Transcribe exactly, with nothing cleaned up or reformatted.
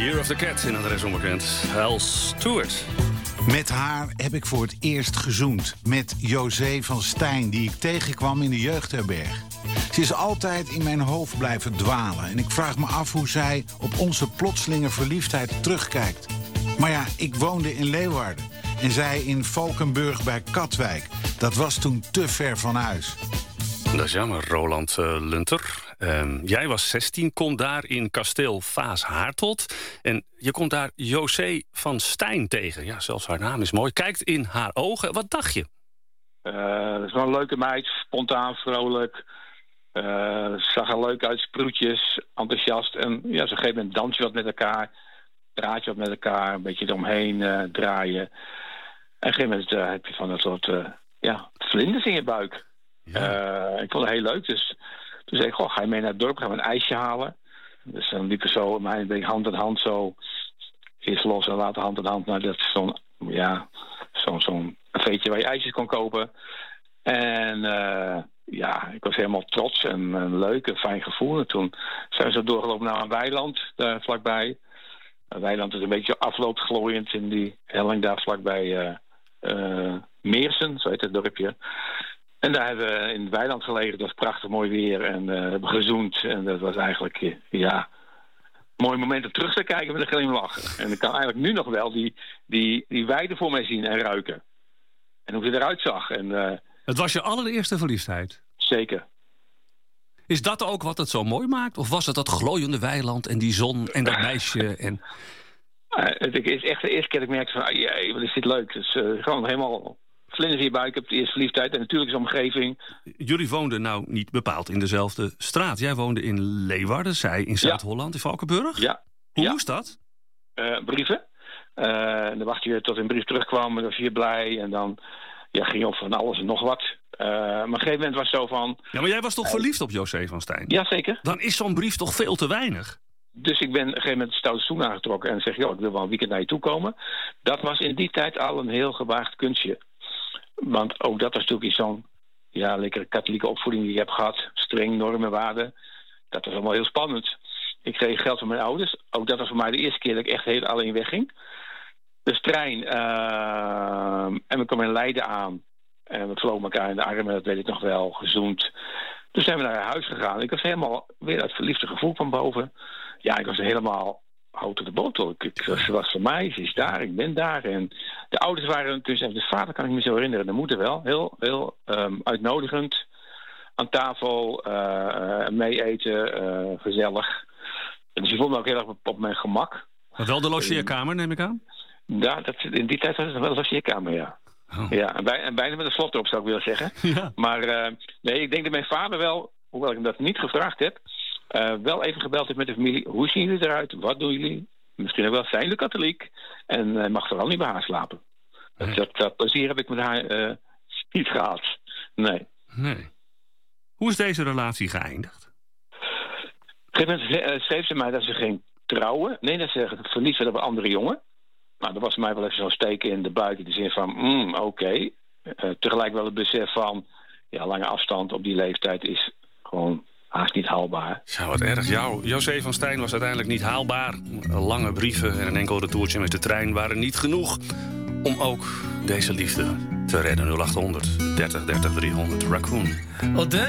Year of the Cat, in adres onbekend. Hal Stewart. Met haar heb ik voor het eerst gezoend. Met José van Stijn, die ik tegenkwam in de jeugdherberg. Ze is altijd in mijn hoofd blijven dwalen. En ik vraag me af hoe zij op onze plotselinge verliefdheid terugkijkt. Maar ja, ik woonde in Leeuwarden. En zij in Valkenburg bij Katwijk. Dat was toen te ver van huis. Dat is jammer, Roland uh, Lunter. Uh, jij was zestien, komt daar in kasteel Vaas-Haartot. En je komt daar José van Stijn tegen. Ja, zelfs haar naam is mooi. Kijkt in haar ogen. Wat dacht je? Uh, dat is wel een leuke meid. Spontaan, vrolijk. Uh, zag er leuk uit, sproetjes, enthousiast. En ja, op een gegeven moment dans je wat met elkaar. Praat je wat met elkaar. Een beetje eromheen uh, draaien. En op een gegeven moment uh, heb je van dat soort uh, ja, vlinders in je buik. Ja. Uh, ik vond het heel leuk. Dus toen zei ik, goh, ga je mee naar het dorp, gaan we een ijsje halen. Dus dan liepen zo, mij een beetje hand in hand zo. Eerst los en later hand in hand. Nou, dat is zo'n, ja, zo'n, zo'n veetje waar je ijsjes kon kopen. En uh, ja, ik was helemaal trots en een leuk en fijn gevoel. En toen zijn we zo doorgelopen naar een weiland daar vlakbij. Een weiland is een beetje afloopt glooiend in die helling daar vlakbij uh, uh, Meersen, zo heet het dorpje. En daar hebben we in het weiland gelegen. Dat was prachtig mooi weer. En uh, hebben gezoend. En dat was eigenlijk, uh, ja... mooi moment om terug te kijken met een glimlach. En ik kan eigenlijk nu nog wel die, die, die weide voor mij zien en ruiken. En hoe ze eruit zag. En, uh, het was je allereerste verliefdheid? Zeker. Is dat ook wat het zo mooi maakt? Of was het dat glooiende weiland en die zon en dat meisje? En... Uh, het is echt de eerste keer dat ik merkte van... Ah, jee, wat is dit leuk. Dus uh, gewoon helemaal... vlinders in je buik, heb de eerste verliefdheid. En natuurlijk is omgeving. Jullie woonden nou niet bepaald in dezelfde straat. Jij woonde in Leeuwarden, zij in Zuid-Holland, in Valkenburg. Ja. Hoe ja. moest dat? Uh, brieven. Uh, en dan wacht je tot een brief terugkwam. En dan was je blij. En dan ja, ging je op van alles en nog wat. Uh, maar op een gegeven moment was het zo van... Ja, maar jij was toch uh, verliefd op José van Stijn? Jazeker. Dan is zo'n brief toch veel te weinig? Dus ik ben op een gegeven moment stoute schoen aangetrokken. En zeg, joh, ik wil wel een weekend naar je toe komen. Dat was in die tijd al een heel gewaagd kunstje. Want ook dat was natuurlijk in zo'n ja, lekkere katholieke opvoeding die je hebt gehad. Streng, normen, waarden. Dat was allemaal heel spannend. Ik kreeg geld van mijn ouders. Ook dat was voor mij de eerste keer dat ik echt heel alleen wegging. Dus trein. Uh, en we kwamen in Leiden aan. En we vlogen elkaar in de armen, dat weet ik nog wel, gezoend. Toen zijn we naar huis gegaan. Ik was helemaal weer dat verliefde gevoel van boven. Ja, ik was helemaal... hout op de botel. Ik, ik, ze was voor mij, ze is daar, ik ben daar. En de ouders waren, dus de vader kan ik me zo herinneren, de moeder wel, heel, heel um, uitnodigend. Aan tafel, uh, mee eten, uh, gezellig. Dus je voelde me ook heel erg op, op mijn gemak. Maar wel de logeerkamer, neem ik aan? Ja, dat, in die tijd was het wel een logeerkamer, ja. Oh. Ja, en, bij, en bijna met een slot erop, zou ik willen zeggen. Ja. Maar uh, nee, ik denk dat mijn vader wel, hoewel ik hem dat niet gevraagd heb, Uh, wel even gebeld heeft met de familie. Hoe zien jullie eruit? Wat doen jullie? Misschien ook wel, zijn jullie katholiek? En uh, mag vooral niet bij haar slapen. Nee. Dat, dat plezier heb ik met haar uh, niet gehad. Nee. Nee. Hoe is deze relatie geëindigd? Op een gegeven moment schreef ze mij dat ze ging trouwen. Nee, dat ze verliefd werd op een andere jongen. Nou, dat was mij wel even zo'n steken in de buik. In de zin van, mm, oké. Okay. Uh, tegelijk wel het besef van... ja, lange afstand op die leeftijd is gewoon... haast niet haalbaar. Ja, wat erg. Jou, José van Stijn was uiteindelijk niet haalbaar. Lange brieven en een enkel retourtje met de trein waren niet genoeg... om ook deze liefde te redden. nul acht honderd dertig dertig driehonderd Raccoon.